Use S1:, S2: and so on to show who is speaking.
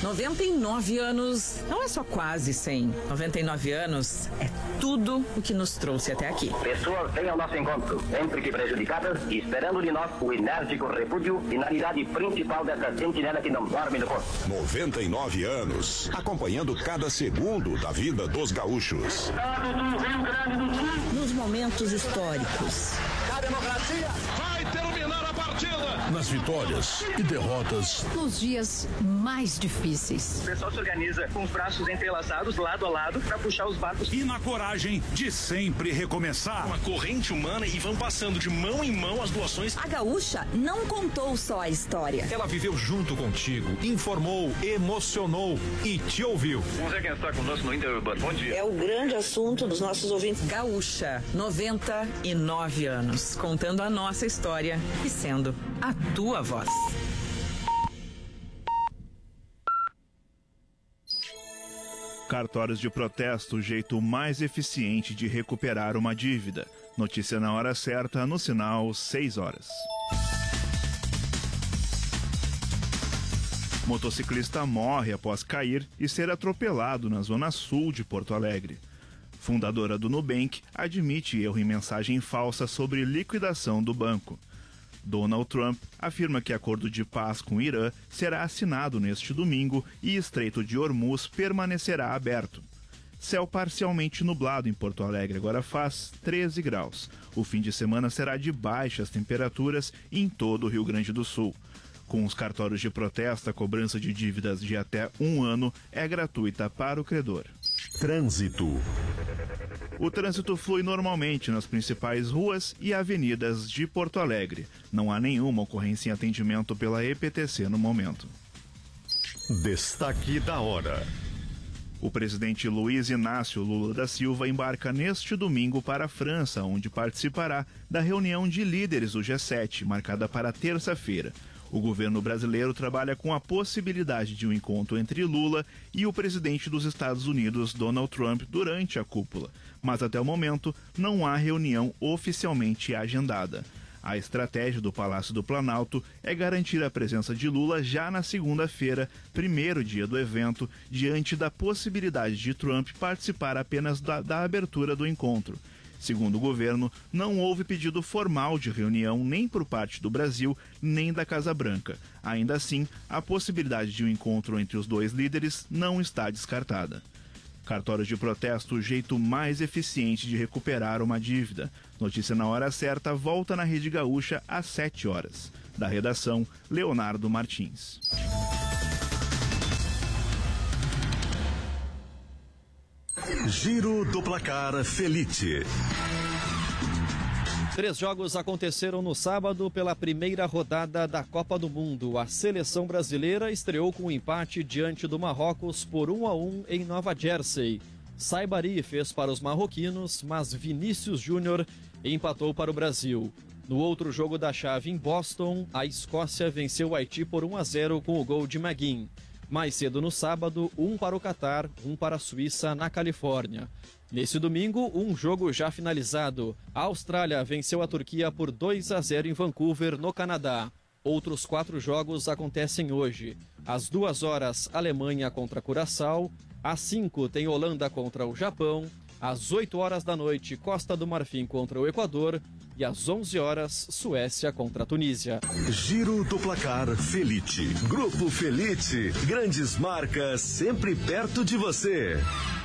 S1: 99 anos não é só quase 100. 99 anos é tudo o que nos trouxe até aqui.
S2: Pessoas vêm ao nosso encontro, sempre que prejudicadas, e esperando de nós o enérgico repúdio, finalidade principal dessa sentinela que não dorme no posto.
S3: 99 anos, acompanhando cada segundo da vida dos gaúchos.
S2: Estado do Rio Grande do Sul.
S1: Nos momentos históricos.
S2: A democracia
S4: vai terminar a partida. Nas vitórias e derrotas.
S5: Nos dias mais difíceis.
S6: O pessoal se organiza com os braços entrelaçados, lado a lado, para puxar os barcos.
S4: E na coragem de sempre recomeçar.
S7: Uma corrente humana e vão passando de mão em mão as doações.
S8: A gaúcha não contou só a história.
S9: Ela viveu junto contigo, informou, emocionou e te ouviu.
S10: Vamos ver quem está conosco no Interurbano. Bom dia.
S1: É o grande assunto dos nossos ouvintes. Gaúcha, 99 anos, contando a nossa história e sendo a tua voz.
S11: Cartórios de protesto, o jeito mais eficiente de recuperar uma dívida. Notícia na hora certa, no sinal 6 horas. Motociclista morre após cair e ser atropelado na zona sul de Porto Alegre. Fundadora do Nubank admite erro em mensagem falsa sobre liquidação do banco. Donald Trump afirma que acordo de paz com o Irã será assinado neste domingo e Estreito de Hormuz permanecerá aberto. Céu parcialmente nublado em Porto Alegre, agora faz 13 graus. O fim de semana será de baixas temperaturas em todo o Rio Grande do Sul. Com os cartórios de protesto, a cobrança de dívidas de até 1 ano é gratuita para o credor.
S3: Trânsito.
S11: O trânsito flui normalmente nas principais ruas e avenidas de Porto Alegre. Não há nenhuma ocorrência em atendimento pela EPTC no momento.
S3: Destaque da hora.
S11: O presidente Luiz Inácio Lula da Silva embarca neste domingo para a França, onde participará da reunião de líderes do G7, marcada para terça-feira. O governo brasileiro trabalha com a possibilidade de um encontro entre Lula e o presidente dos Estados Unidos, Donald Trump, durante a cúpula. Mas até o momento não há reunião oficialmente agendada. A estratégia do Palácio do Planalto é garantir a presença de Lula já na segunda-feira, primeiro dia do evento, diante da possibilidade de Trump participar apenas da abertura do encontro. Segundo o governo, não houve pedido formal de reunião nem por parte do Brasil, nem da Casa Branca. Ainda assim, a possibilidade de um encontro entre os dois líderes não está descartada. Cartórios de protesto, o jeito mais eficiente de recuperar uma dívida. Notícia na hora certa volta na Rede Gaúcha às 7 horas. Da redação, Leonardo Martins.
S3: Giro do Placar Felite.
S12: 3 jogos aconteceram no sábado pela primeira rodada da Copa do Mundo. A seleção brasileira estreou com um empate diante do Marrocos por 1-1 em Nova Jersey. Saibari fez para os marroquinos, mas Vinícius Júnior empatou para o Brasil. No outro jogo da chave em Boston, a Escócia venceu o Haiti por 1-0 com o gol de McGinn. Mais cedo no sábado, 1 para o Catar, 1 para a Suíça, na Califórnia. Nesse domingo, um jogo já finalizado. A Austrália venceu a Turquia por 2-0 em Vancouver, no Canadá. Outros 4 jogos acontecem hoje. Às 2 horas, Alemanha contra Curaçao. Às 5 tem Holanda contra o Japão. Às 8 horas da noite, Costa do Marfim contra o Equador. E às 11 horas, Suécia contra a Tunísia.
S3: Giro do Placar Felite. Grupo Felite. Grandes marcas sempre perto de você.